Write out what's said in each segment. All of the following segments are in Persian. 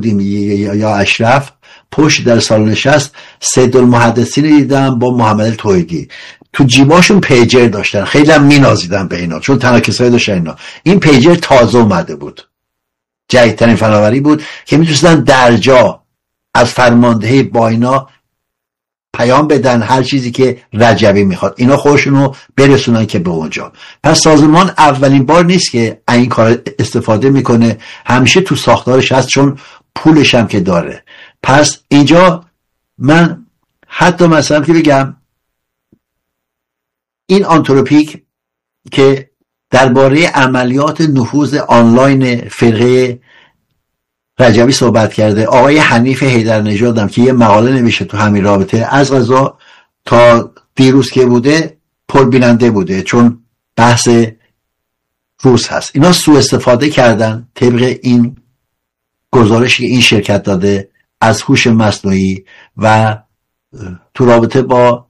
بودیم یا اشرف، پشت در سالن نشست سید المحدثین دیدم با محمد توحیدی، تو جیباشون پیجر داشتن، خیلی هم مینازیدن به اینا چون تناکسایی داشتن اینا. این پیجر تازه اومده بود، جدیدترین فناوری بود که میتونستن در جا از فرماندهی با اینا پیام بدن هر چیزی که رجبی میخواد، اینا خودشونو برسونن که به اونجا. پس سازمان اولین بار نیست که این کار استفاده میکنه، همیشه تو ساختارش هست چون پولش هم که داره. پس اینجا من حتی مثلا که بگم این آنتروپیک که درباره عملیات نفوذ آنلاین فرقه رجبی صحبت کرده، آقای حنیف حیدرنژاد هم که یه مقاله نوشته تو همین رابطه، از قضا تا دیروز که بوده پربیننده بوده چون بحث روز هست. اینا سوء استفاده کردن طبق این گزارشی که این شرکت داده از هوش مصنوعی و تو رابطه با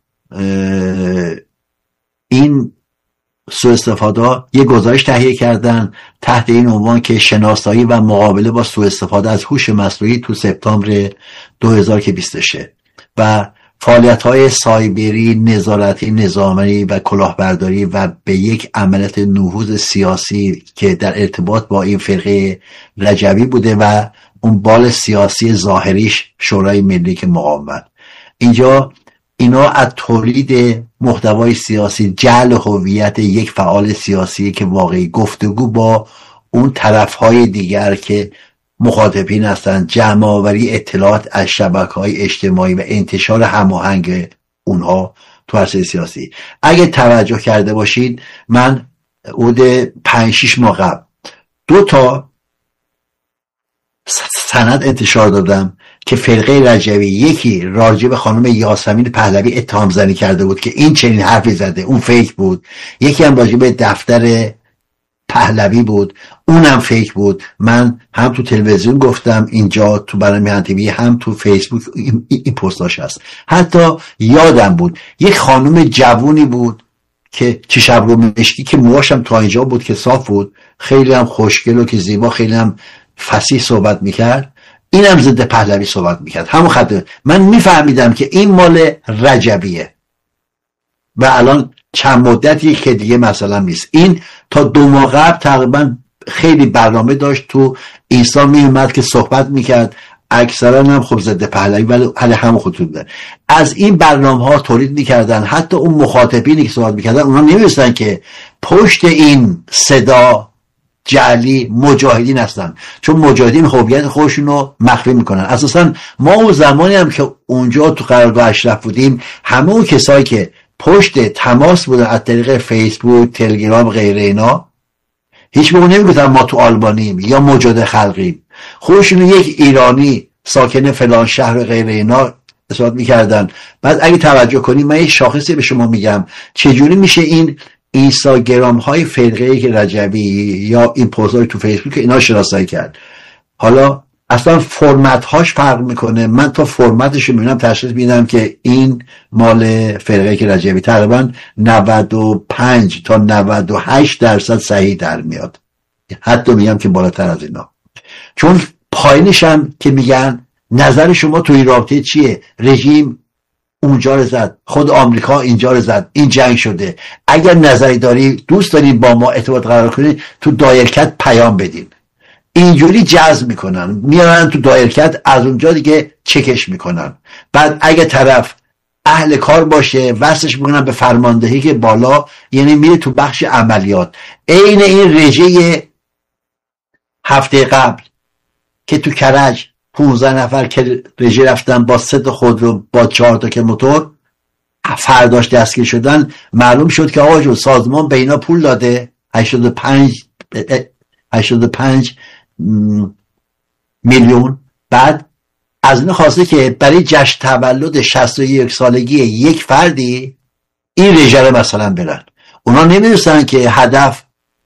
این سوء استفاده یه گزارش تهیه کردن تحت این عنوان که شناسایی و مقابله با سوء استفاده از هوش مصنوعی تو سپتامبر 2023 و فعالیت‌های سایبری، نظارتی، نظامی و کلاهبرداری و به یک عملیات نفوذ سیاسی که در ارتباط با این فرقه رجبی بوده و اون بال سیاسی ظاهریش شورای ملی که مقاومت. اینجا اینا از تولید محتوای سیاسی، جعل هویت یک فعال سیاسی که واقعی گفتگو با اون طرفهای دیگر که مخاطبین هستن، جمع آوری اطلاعات از شبکه‌های اجتماعی و انتشار هماهنگ اونها تو عرصه سیاسی. اگه توجه کرده باشید من حدود 5-6 ماه قبل 2 تا سند انتشار دادم که فرقه رجبی، یکی راجع به خانم یاسمین پهلوی اتهام زنی کرده بود که این چنین حرفی زده، اون فیک بود. یکی هم راجع به دفتر پهلوی بود، اونم فیک بود. من هم تو تلویزیون گفتم اینجا تو برنامه میهن تیوی، هم تو فیسبوک این پستاش هست. حتی یادم بود یک خانم جوونی بود که چشم رو مشکی که موهاشم تا اینجا بود که صاف بود، خیلی هم خوشگل و که زیبا، خیلی هم فصیح صحبت میکرد، اینم ضد پهلوی صحبت میکرد، همون خط. من میفهمیدم که این مال رجبیه و الان چند مدتی که دیگه مثلا نیست. این تا 2 ماه قبل تقریبا خیلی برنامه داشت تو اینستا میومد که صحبت میکرد، اکثرا هم خب ضد پهلوی ولی همون خطوط داره. از این برنامه ها تولید میکردن، حتی اون مخاطبینی که صحبت میکردن اونا نمیدونستن که پشت این صدا جعلی مجاهدین هستن، چون مجاهدین هویت خودشون رو مخفی میکنن. اساسا ما اون زمانی هم که اونجا تو قرارگاه اشرف بودیم، همه اون کسایی که پشت تماس بودن از طریق فیسبوک، تلگرام، غیره اینا، هیچ موقع نمیگفتن ما تو آلبانیم یا مجاهد خلقیم، خودشون یک ایرانی ساکن فلان شهر غیره اینا اثبات میکردن. بعد اگه توجه کنیم من یک شاخصی به شما میگم چجوری میشه این اینستاگرام های فرقه که رجبی یا این پست‌های تو فیسبوک اینا شناسایی کرد. حالا اصلا فرمت هاش فرق میکنه، من تا فرمتش رو میبینم تشخیص میدم که این مال فرقه که رجبی تقریبا 95 تا 98% صحیح در میاد، حتی میگم که بالاتر از اینا. چون پایینش هم که میگن نظر شما توی رابطه چیه، رژیم اونجا رو زد، خود آمریکا اینجا رو زد، این جنگ شده، اگر نظری داری دوست دارین با ما ارتباط قرار کنید تو دایرکت پیام بدین. اینجوری جذب میکنن، میارن تو دایرکت، از اونجا دیگه چکش میکنن. بعد اگه طرف اهل کار باشه وصلش میکنن به فرماندهی که بالا، یعنی میره تو بخش عملیات. عین این رژه هفته قبل که تو کرج 15 نفر که رژه رفتن با 3 تا خودرو با 4 تا که موتور، فرداش دستگیر شدن. معلوم شد که آقا جون سازمان به اینا پول داده 85 میلیون. بعد از این خواسته که برای جشن تولد 61 سالگی یک فردی این رژه رو مثلا برن. اونا نمیدونستن که هدف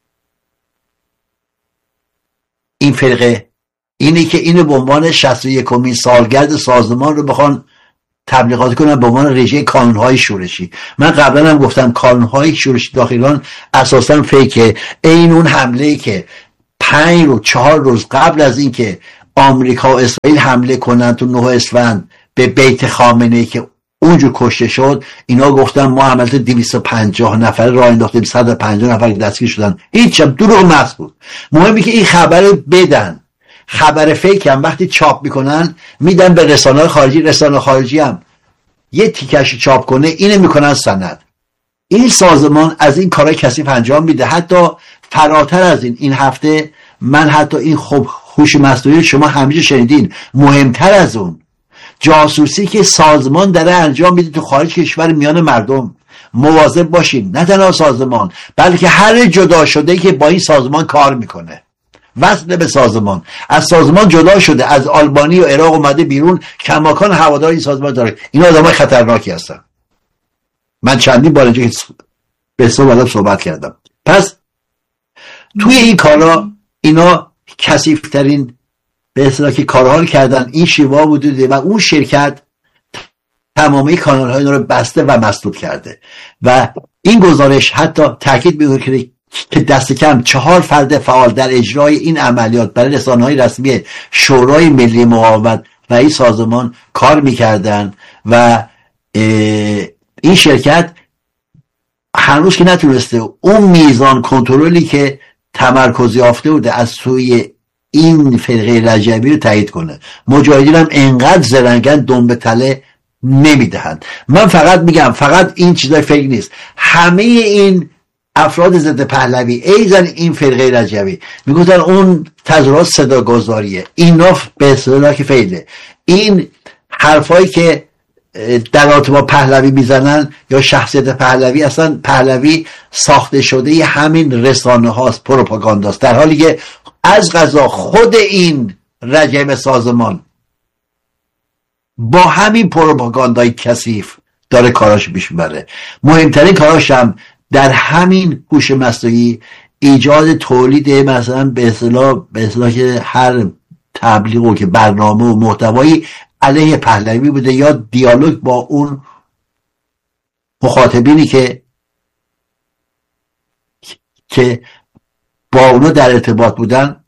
این فرقه اینی که اینو به عنوان 61مین سالگرد سازمان رو بخوان تبلیغات کنن به عنوان رژه کانون‌های شورشی. من قبلا هم گفتم کانون‌های شورشی داخل ایران اساسا فیکه. این اون حمله‌ای که 5 و 4 روز قبل از این که آمریکا و اسرائیل حمله کنن تو 9 اسفند به بیت خامنه‌ای که اونجا کشته شد، اینا گفتن ما عملت 250 نفر راه انداختیم، 150 نفر دستگیر شدن. هیچ دروغ محض بود. مهمی که این خبر بدن. خبر فیک هم وقتی چاپ میکنن میدن به رسانه‌های خارجی، رسانه خارجی هم یه تیکش چاپ کنه اینو میکنن سند. این سازمان از این کارهای کثیف انجام میده. حتی فراتر از این هفته من حتی این خب هوش مصنوعی شما همیشه شنیدین، مهمتر از اون جاسوسی که سازمان داره انجام میده تو خارج کشور میان مردم. مواظب باشین، نه تنها سازمان بلکه هر جدا شده که با این سازمان کار میکنه، وصل به سازمان، از سازمان جدا شده، از آلبانی و عراق اومده بیرون، کماکان هوادار این سازمان داره. اینا آدمای خطرناکی هستن. من چندین بار اینجا به صحبت کردم. پس توی این کارا اینا کثیف‌ترین به اصطلاح که کارها کردن این شیوا بوده و اون شرکت تمامی کانال‌های اینا رو بسته و مسدود کرده. و این گزارش حتی تاکید می‌کنه که دست کم 4 فرد فعال در اجرای این عملیات برای رسانه‌های رسمی شورای ملی مقاومت و این سازمان کار می‌کردن و این شرکت هنوز که نتونسته اون میزان کنترلی که تمرکز یافته بوده از سوی این فرقه رجبی رو تایید کنه. مجاهدین هم انقدر زرنگن دنبه تله نمیدهند. من فقط میگم، فقط این چیزای فکر نیست، همه این افراد ضد پهلوی ایزن این فرقه رجبی میگفتن اون تظاهرات صداگذاریه، اینا به اصطلاح که فیله. این حرفایی که در رابطه با پهلوی میزنن یا شخصیت پهلوی، اصلا پهلوی ساخته شده ی همین رسانه هاست، پروپاگانداست، در حالی که از قضا خود این رژیم سازمان با همین پروپاگاندای کثیف داره کاراش پیش میبره. مهمترین کاراش هم در همین هوش مصنوعی ایجاد تولید مثلا به اصطلاح که هر تبلیغ و که برنامه و محتوایی علیه پهلوی بوده یا دیالوگ با اون مخاطبینی که با اونا در ارتباط بودن،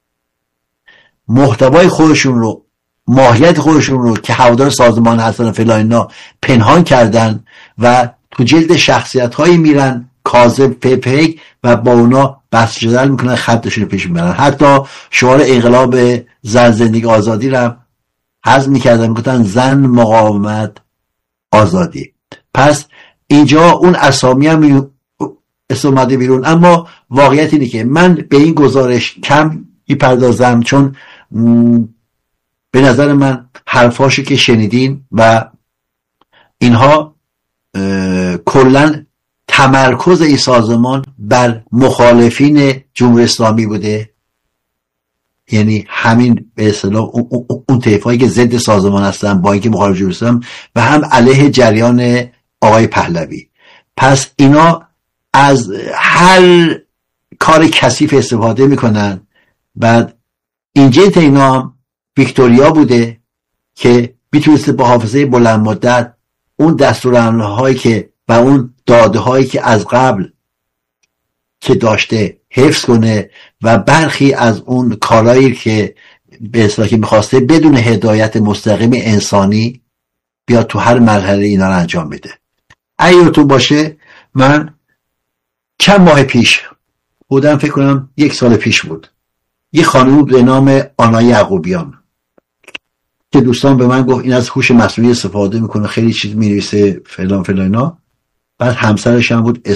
محتوای خودشون رو، ماهیت خودشون رو که هوادار سازمان هستن فلان اینا پنهان کردن و تو جلد شخصیت هایی میرن کاذب پیک و با اونا بحث جدل میکنن، خطشون رو پیش میبرن. حتی شعار انقلاب زن زندگی آزادی رو هم حذف میکردن، میگفتن زن مقاومت آزادی. پس اینجا اون اسامی هم اومده بیرون. اما واقعیت اینه که من به این گزارش کم میپردازم، چون به نظر من حرفاشو که شنیدین و اینها کلن تمرکز این سازمان بر مخالفین جمهوری اسلامی بوده، یعنی همین به اصطلاح اون طیفایی که ضد سازمان هستن با اینکه مخالف جمهوری اسلامی و هم علیه جریان آقای پهلوی. پس اینا از هر کار کثیف استفاده میکنن. بعد این جنت اینا ویکتوریا بوده که میتونسته با حافظه بلند مدت اون دستورالعمل هایی که و اون داده هایی که از قبل که داشته حفظ کنه و برخی از اون کارهایی که به اصطلاح که میخواسته بدون هدایت مستقیم انسانی بیاد تو هر مرحله اینا رو انجام بده. یادتون باشه من چند ماه پیش بودم، فکر کنم 1 سال پیش بود، یه خانم به نام آنا یعقوبیان که دوستان به من گفت این از هوش مصنوعی استفاده میکنه، خیلی چیز مینویسه فلان فلان اینا. بعد همسرش هم بود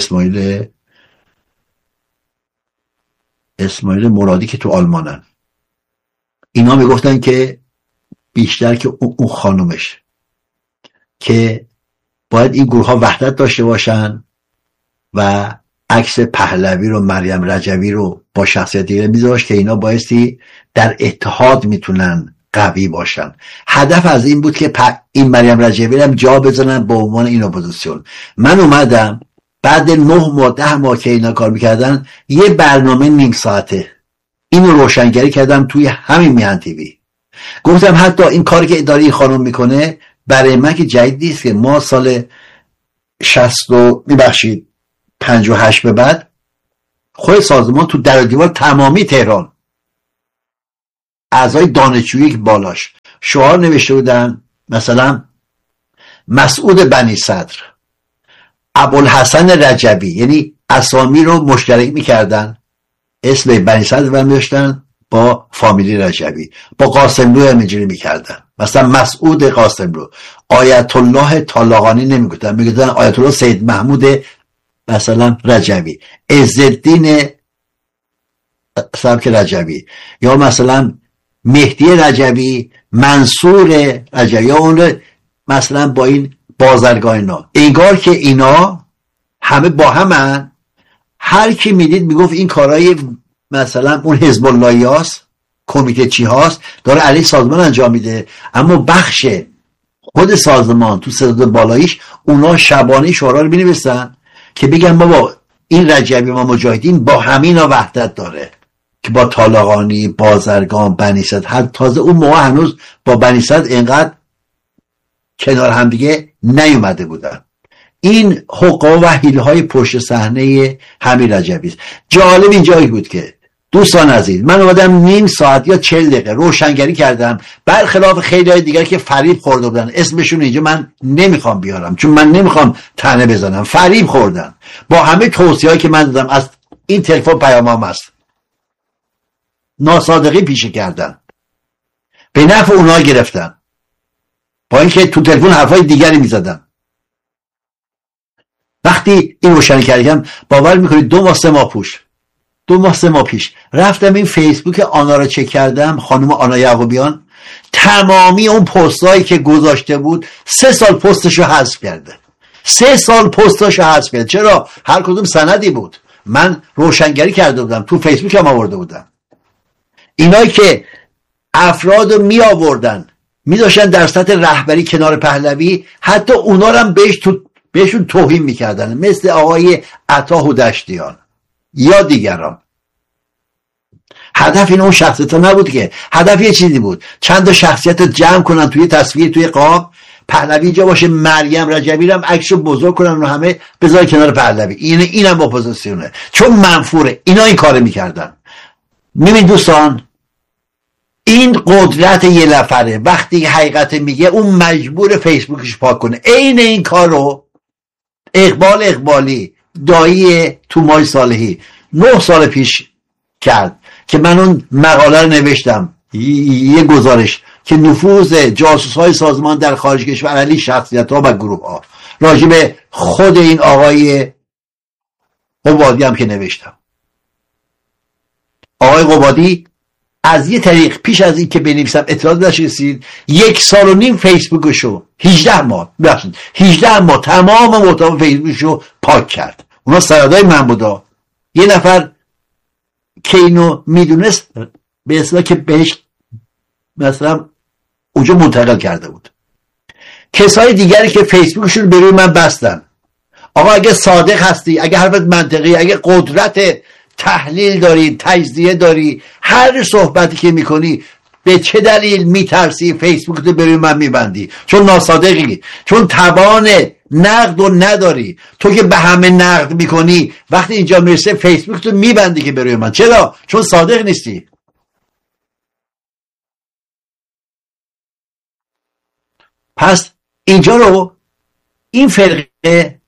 اسماعیل مرادی که تو آلمانن. اینا میگفتن که بیشتر که اون خانومش که باید این گروه ها وحدت داشته باشن و عکس پهلوی رو، مریم رجبی رو با شخصیت دیگه میذاشت که اینا بایستی در اتحاد میتونن قوی باشن. هدف از این بود که این مریم رجبی رو هم جا بزنن به عنوان این اپوزیسیون. من اومدم بعد 9 ماه 10 ماه که اینا کار میکردن یه برنامه نیم ساعته اینو روشنگری کردم توی همین میهن تیوی. گفتم حتی این کاری که اداره این خانم میکنه برای من که جدید نیست که ما سال 58 به بعد خود سازمان تو در و دیوار تمامی تهران اعضای دانشجویی بالاش شعار نوشته بودن، مثلا مسعود بنی صدر، ابوالحسن رجبی، یعنی اسامی رو مشترک میکردن، اسم بنی صدر رو می‌ذاشتن با فامیلی رجبی، با قاسملو هم اینجوری میکردن، مثلا مسعود قاسملو. آیت الله طالقانی نمیگفتن، میگفتن آیت الله سید محمود مثلا رجبی، عزالدین سبک رجبی، یا مثلا مهدی رجبی، منصور رجبی، یا اون مثلا با این بازرگان اینا. انگار که اینا همه با همن، هر کی میدید میگفت این کارهای مثلا اون حزب اللهی هاست، کمیته چی هاست، داره علیه سازمان انجام میده، اما بخش خود سازمان تو صداد بالاییش اونا شبانه شورا رو بنویسن که بگن بابا این رجبی و مجاهدین با همینا وحدت داره، که با طالقانی، بازرگان، بنی صدر، تازه اون موقع هنوز با بنی صدر اینقدر کنار هم دیگه نیومده بودن. این حقوق و حیله‌های پشت صحنه همین رجبی است. جالب اینجایی بود که دوستان عزیز، من اومدم نیم ساعت یا 40 دقیقه روشنگری کردم، برخلاف خیلی های دیگر که فریب خورده بودن، اسمشون اینجا من نمیخوام بیارم چون من نمیخوام طعنه بزنم، فریب خوردن با همه توصیه‌ای که من دادم، از این تلفن پیامام است، ناصادقی پیشه کردن، به نفع اونها گرفتن، با اینکه تو تلفن حرفای دیگری میزدن. وقتی این روشن کردم، باور میکنید 2 ماه 3 ماه پیش رفتم این فیسبوک آنا رو چک کردم، خانم آنا یعقوبیان، تمامی اون پستایی که گذاشته بود 3 سال پستشو حذف کرده. 3 سال پستشو حذف کرده. چرا؟ هر کدوم سندی بود، من روشنگری کرده بودم، تو فیسبوک هم آورده بودم. اینایی که افراد رو می آوردن می داشتن در سطح رهبری کنار پهلوی، حتی اونا رو هم بهشون توهین میکردن، مثل آقای عطا هودشتیان یا دیگران. هدف این اون شخصیت نبود که، هدف یه چیزی بود، چند تا شخصیت جمع کنن توی تصویر، توی قاب، پهلوی اینجا باشه، مریم رجبی رو هم عکسشو بزرگ کنن و همه بذار کنار پهلوی. اینم اپوزیسیونه، چون منفوره. اینا این کارو میکردن. میبین دوستان، این قدرت یه نفره وقتی حقیقت میگه، اون مجبور فیسبوکش پاک کنه. عین این کارو اقبال اقبالی، دایی تومای صالحی 9 سال پیش کرد که من اون مقاله رو نوشتم، یه گزارش که نفوذ جاسوس‌های سازمان در خارج کشور علیه شخصیت‌ها و گروه‌ها، راجع به خود این آقای قبادی هم که نوشتم. آقای قبادی از یه طریق پیش از این که بنویسم اطلاعات داشت رسید، 1.5 سال فیسبوکشو 18 ماه تمام محتوا فیسبوکشو پاک کرد. اونا سردای من بودا. یه نفر که اینو میدونست به اصطلاح که بهش مثلا اونجا منتقل کرده بود. کسای دیگری که فیسبوکشون به روی من بستن، آقا اگه صادق هستی، اگه حرفت منطقی، اگه قدرت تحلیل داری، تجزیه داری، هر صحبتی که میکنی، به چه دلیل میترسی فیسبوک تو بروی من میبندی؟ چون ناصادقی، چون توان نقد رو نداری. تو که به همه نقد میکنی، وقتی اینجا میرسه فیسبوک تو میبندی که بروی من. چرا؟ چون صادق نیستی. پس اینجا رو این فرقه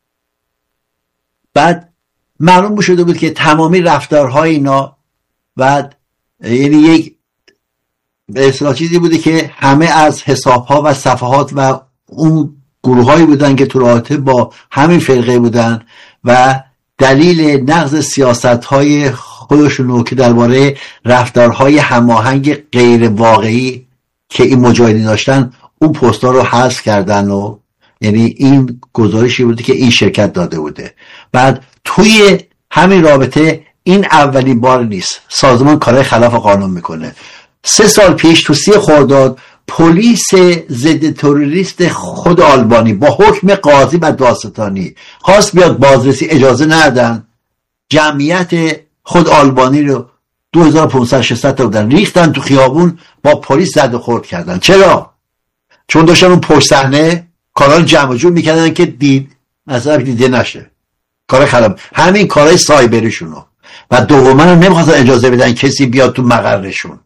بعد معلوم شده بود که تمامی رفتارهای اینا بعد یعنی یک به اصطلاح چیزی بوده که همه از حسابها و صفحات و اون گروهایی بودن که تو رابطه با همین فرقه بودن و دلیل نقض سیاستهای خودشونو که درباره رفتارهای هماهنگ غیر واقعی که این مجاهدین داشتن، اون پست‌ها رو حذف کردن. و یعنی این گزارشی بوده که این شرکت داده بوده. بعد توی همین رابطه این اولین بار نیست سازمان کارهای خلاف قانون میکنه. 3 سال پیش تو 30 خرداد پلیس ضد تروریست خود آلبانی با حکم قاضی و دادستانی خواست بیاد بازرسی، اجازه ندادن. جمعیت خود آلبانی رو 2500-600 تا بودن، ریختن تو خیابون، با پلیس زد و خورد کردن. چرا؟ چون داشتن اون پشت صحنه کارا رو جمع جور میکردن که مثلا دیده نشه. کار خلاف همین کارهای سایبریشونو. و دوما هم نمیخواستن اجازه بدن کسی بیاد تو مقرشون.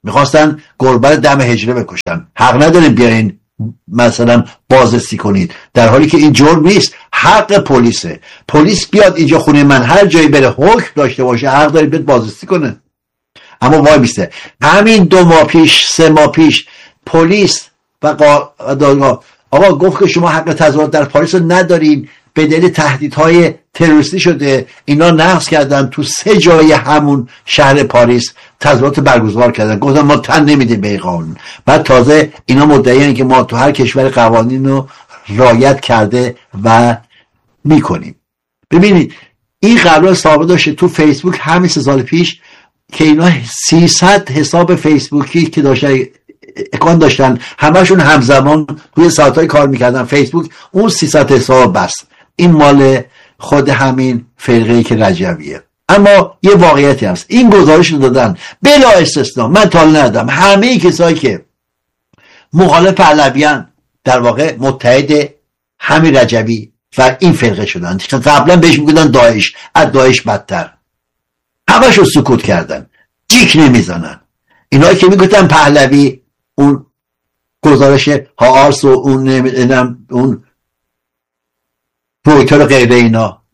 میخواستن گربه رو دم حجره بکشن. حق ندارین بیاین مثلا بازرسی کنید، در حالی که این جرم نیست، حق پلیسه. پلیس بیاد اینجا خونه من هر جایی بره حکم داشته باشه، حق داره بیاد بازرسی کنه. اما وای میسته. همین 2 ماه پیش 3 ماه پیش پلیس و دادگاه آقا گفت که شما حق تظاهرات در پاریس رو ندارین، به دلیل تهدیدهای تروریستی شده. اینا نقض کردن، تو 3 جای همون شهر پاریس تظاهرات برگزار کردن. گفتن ما تن نمیدیم به قانون. بعد تازه اینا مدعیان که ما تو هر کشور قوانین رو رعایت کرده و میکنیم. ببینید این قبلا ثابت داشته تو فیسبوک همین 3 سال پیش که اینا 300 حساب فیسبوکی که اکان داشتن، همشون همزمان روی ساعتهای کار میکردن فیسبوک، اون 300 حساب بس. این مال خود همین فرقه‌ای که رجویه. اما یه واقعیتی هست، این گزارش رو دادن بلا استثنا، من تا ندادم، همه کسایی که مخالف پهلویان در واقع متحد همین رجوی و این فرقه شدن. قبلا بهش میگفتن داعش، از داعش بدتر، همشون سکوت کردن، جیک نمیزنن. اینا که میگفتن پهلوی، اون گزارش هاارس و اون رویتر و غیره، اینا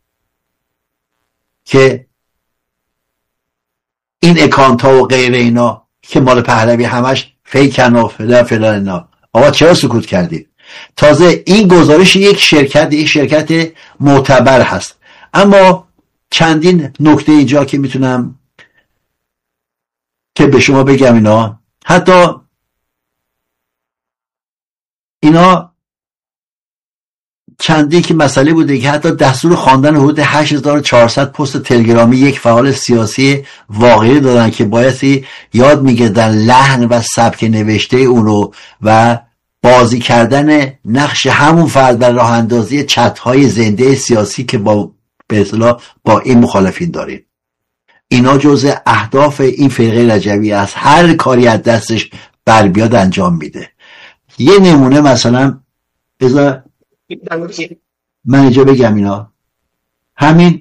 که این اکانت ها و غیره اینا که مال پهلوی همش فیکن و فلان اینا، آقا چرا سکوت کردید؟ تازه این گزارش یک شرکت معتبر هست. اما چندین نکته اینجا که میتونم که به شما بگم، اینا چندی که مسئله بوده که حتی دستور خواندن حدود 8400 پست تلگرامی یک فعال سیاسی واقعی دادن که بایستی یاد میگردن لحن و سبک نوشته اونو و بازی کردن نقش همون فرد در راه اندازی چت‌های زنده سیاسی که به اصطلاح با این مخالفین داریم. اینا جزء اهداف این فرقه رجوی است. هر کاری از دستش بر بیاد انجام میده. یه نمونه مثلا بذار من اینجا بگم، اینا همین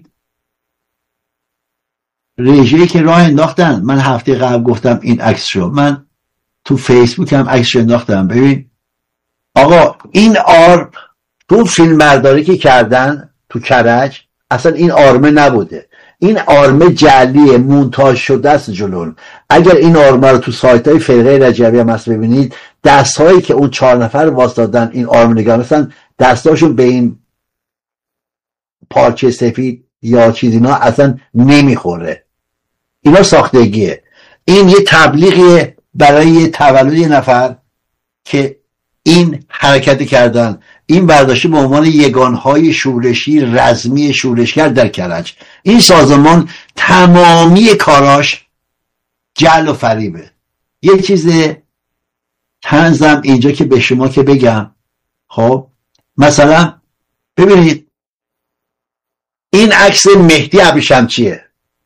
رژه‌ای که راه انداختن، من هفته قبل گفتم این عکس شو، من تو فیسبوک هم عکسش انداختم. ببین آقا این آرم تو فیلم برداری که کردن تو کرج اصلا این آرمه نبوده، این آرمه جعلیه، مونتاژ شده است جلون. اگر این آرمه رو تو سایت های فرقه رجوی هم هست ببینید، دست هایی که اون 4 نفر واسطادن این آرمه نگاه مثلا دستاشون به این پارچه سفید یا چیز اینا اصلا نمیخوره. اینا ساختگیه. این یه تبلیغیه برای تولد یه نفر که این حرکت کردن، این برداشته به عنوان یگانهای شورشی رزمی شورشگر در کرج. این سازمان تمامی کاراش جعل و فریبه. یه چیز طنزم اینجا که به شما که بگم، خب مثلا ببینید این عکس مهدی ابریشمچیه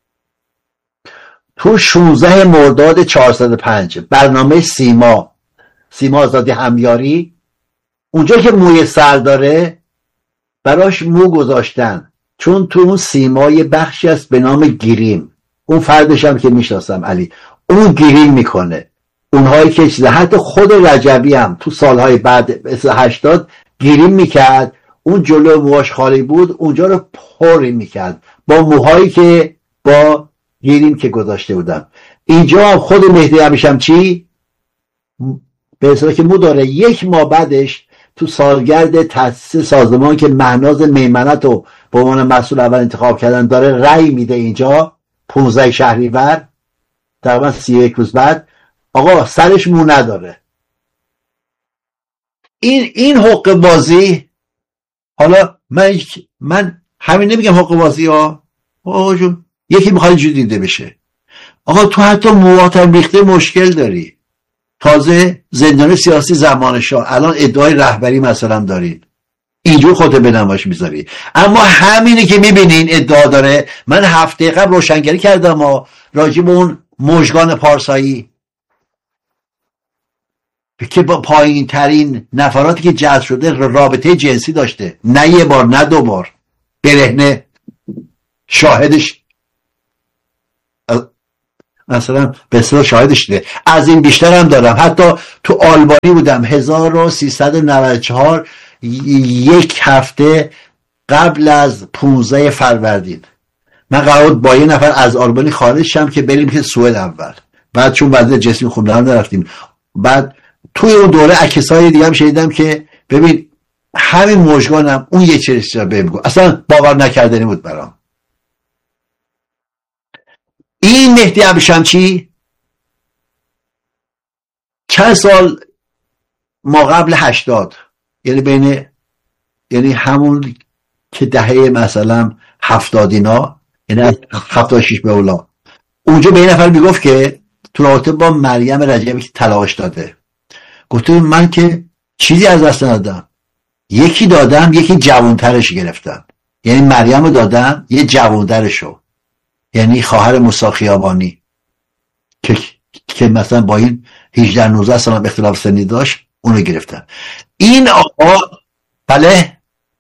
تو 16 مرداد 405 برنامه سیما آزادی همیاری. اونجا که موی سر داره براش مو گذاشتن، چون تو اون سیما یه بخشی است به نام گریم، اون فردش هم که میشناسم علی، اون گریم میکنه. اونهایی که چیزه، حتی خود رجبی هم تو سالهای بعد 80 گریم میکرد، اون جلو موهاش خالی بود اونجا رو پری میکرد با موهایی که با گریم که گذاشته بودم. اینجا خود مهدی ابریشمچی به اصطلاح که مو داره. 1 ماه بعدش تو سالگرد تأسیس سازمان که مهناز میمنت رو به عنوان مسئول اول انتخاب کردن داره رأی میده اینجا 15 شهریور، تقریبا 31 روز بعد، آقا سرش مو نداره. این حق بازی. حالا من همین نمیگم حق بازی ها، آقا جون یکی میخواد اینجوری دیده بشه. آقا تو حتی مواتم ریخته مشکل داری. تازه زندان سیاسی زمان شاه الان ادعای رهبری مثلا دارید، اینجور خودت به نمایش میذاری. اما همینی که میبینین ادعا داره. من هفته قبل روشنگری کردم راجع به اون مژگان پارسایی که با پایین ترین نفراتی که جذب شده رابطه جنسی داشته، نه 1 بار نه 2 بار، برهنه، شاهدش مثلا به اصطلاح شاهدش ده. از این بیشتر هم دارم. حتی تو آلبانی بودم 1394، یک هفته قبل از 15 فروردین من قرار بود با یه نفر از آلبانی خارج شم که بریم که سوئد اول. بعد چون وضع جسمی خوب نرفتیم. بعد توی اون دوره عکسای دیگه هم شنیدم که ببین همین مژگانم اون یه چیزی رو بهم گفت، اصلا باور نکردنی بود برام. این مهدی ابریشمچی چند سال ما قبل 80، یعنی همون که دهه مثلا 70 اینا، یعنی 76 به اولا، اونجا به این نفر میگفت که تو رابطه با مریم رجبی که طلاقش داده، گفته من که چیزی از دست ندادم، یکی دادم یکی جوانترش گرفتم، یعنی مریم رو دادم یه جوانترشو، یعنی خواهر موسی خیابانی که مثلا با این 18-19 سال اختلاف سنی داشت، اونو گرفتم. این آقا بله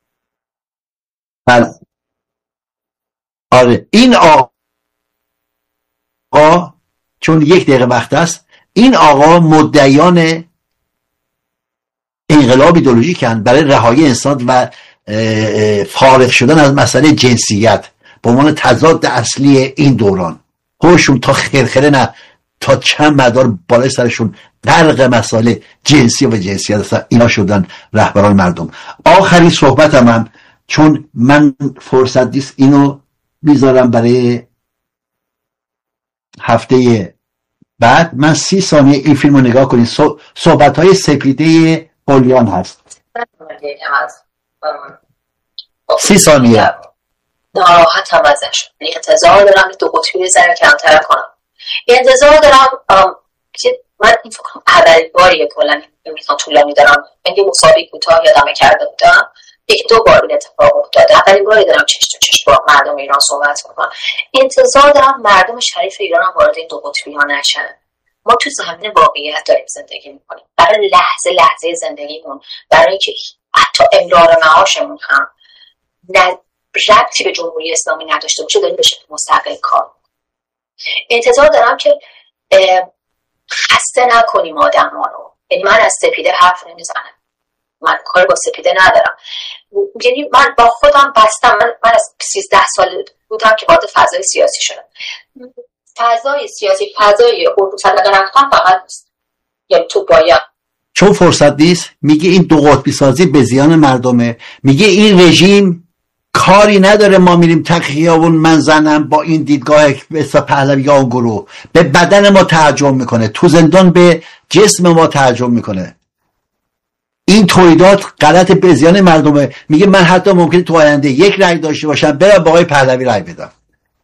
آره این آقا چون 1 دقیقه وقت است، این آقا مدعیان انقلاب ایدئولوژیکن برای رهایی انسان و فارغ شدن از مسئله جنسیت به عنوان تضاد اصلی این دوران. خودشون تا خرخره نه تا چند مدار بالای سرشون غرق مسائل جنسی و جنسیت هستن، اینا شدن رهبران مردم. آخرین صحبتم هم چون من فرصت نیست اینو میذارم برای هفته بعد. من 30 ثانیه این فیلم رو نگاه کنید. صحبت‌های سپیده قلیان هست. 30 ثانیه. ناراحتم ازش. انتظار دارم دو قطبی ذره کمتر کنم. انتظار دارم من این فکر کنم اولین باریه کلا میخوام طولانی دارم. من یه مسابقه کوتاه یادم کرده بودم. 1-2 بار این اتفاق افتاده. اولین باری دارم چش تو چش با مردم ایران صحبت میکنم. انتظار دارم مردم شریف ایران هم وارد این دو قطبی ها نشن. ما تو زمین واقعیت داریم زندگی میکنیم. برای لحظه زندگیمون، برای اینکه حتی امرار معاشمون هم ربطی به جمهوری اسلامی نداشته باشه داریم به شکل مستقل کار. انتظار دارم که خسته نکنیم آدم ها رو. یعنی من از سپیده حرف نمیزنم، من کار با سپیده ندارم. یعنی من با خودم بستم. من از 13 سال بودم که وارد فضای سیاسی شدم. فضای سیاسی، فضای اردو صدقه نفتن فقط نیست. یعنی تو باید چون فرصت نیست میگه این دو قطبی سازی به زیان مردمه، میگه این رژیم کاری نداره، ما میریم تخیابون، من زنم با این دیدگاه پهلوی یا گروه به بدن ما تهجم میکنه، تو زندان به جسم ما تهجم میکنه. این تولیدات غلط به زیان مردمه. میگه من حتی ممکنه تو آینده 1 رأی داشته باشم برم با آقای پهلوی رأی بدم،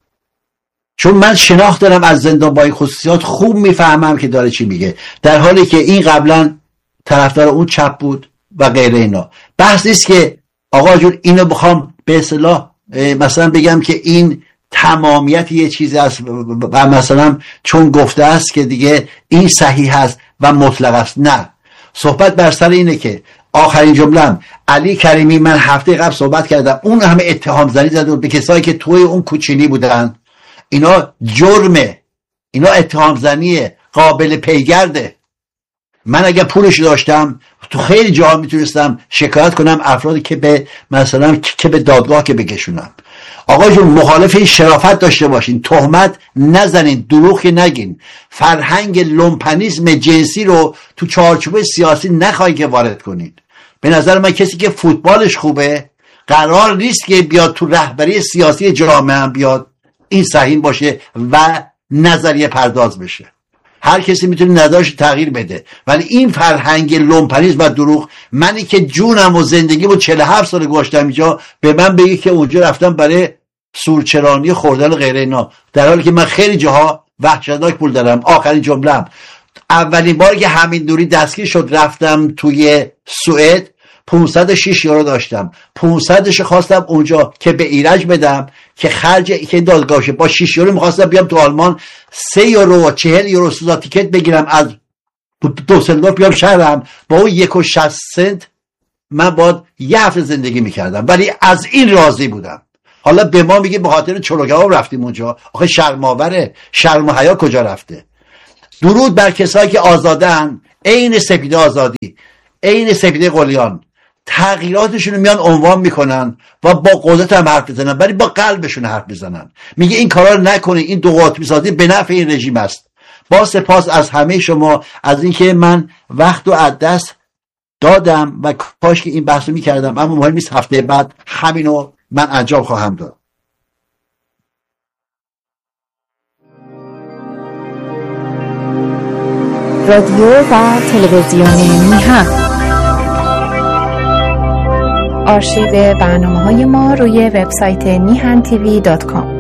چون من شناخت دارم از زندان با این خصوصیات، خوب میفهمم که داره چی میگه، در حالی که این قبلا طرفدار اون چپ بود و غیره. اینا بحث نیست که آقا جون اینو بخوام به اصطلاح مثلا بگم که این تمامیت یه چیزی است و مثلا چون گفته است که دیگه این صحیح است و مطلق است. نه، صحبت بر سر اینه که آخرین جمله‌ام علی کریمی، من هفته قبل صحبت کردم، اون همه اتهام زنی زده به کسایی که توی اون کوچینی بودن. اینا جرمه، اینا اتهام زنی قابل پیگرده. من اگه پولش داشتم تو خیلی جاها میتونستم شکایت کنم افرادی که به مثلا که به دادگاه که بکشونم. آقا جون مخالف این شرافت داشته باشین، تهمت نزنین، دروغ نگین، فرهنگ لومپنیسم جنسی رو تو چارچوب سیاسی نخواهی که وارد کنین. به نظر من کسی که فوتبالش خوبه قرار نیست که بیاد تو رهبری سیاسی جامعه هم بیاد این صحیح باشه و نظریه پرداز بشه. هر کسی میتونه نظرش تغییر بده، ولی این فرهنگ لومپنیسم و دروغ، منی که جونم و زندگیمو 47 سال گذاشتم اینجا، به من بگی که اونجا رفتم برای سورچرانی خوردن و غیره اینا، در حالی که من خیلی جاها وحشتناک پول دارم. آخرین جمله‌ام، اولین بار که همین دوری دستگیر شد رفتم توی سوئد 506 یورو داشتم، 500ش خواستم اونجا که به ایرج بدم که خرج که دادگاهشه، با 6 یورو میخواستم بیام تو آلمان 3 یورو و 40 یورو سوزا تیکت بگیرم از دوسلدورف بیام شهرم، با اون 1.60 سنت من باید 1 هفته زندگی میکردم، ولی از این راضی بودم. حالا به ما میگه به خاطر چلوکباب رفتیم اونجا. آخه شرم‌آوره، شرم و حیا کجا رفته؟ درود بر کسایی که آزادن، عین سپیده آزادی، عین سپیده قلیان، تغییراتشون رو میان عنوان میکنن و با قدرت هم حرف بزنن، ولی با قلبشون حرف بزنن. میگه این کارا رو نکنید، این دو قطبی سازی به نفع این رژیم است. با سپاس از همه شما از اینکه من وقت رو از دست دادم و کاش که این بحث رو میکردم، اما مهم نیست، هفته بعد همینو من انجام خواهم داد. رادیو و تلویزیون میهن. آرشیو برنامه‌های ما روی وبسایت mihan tv.com.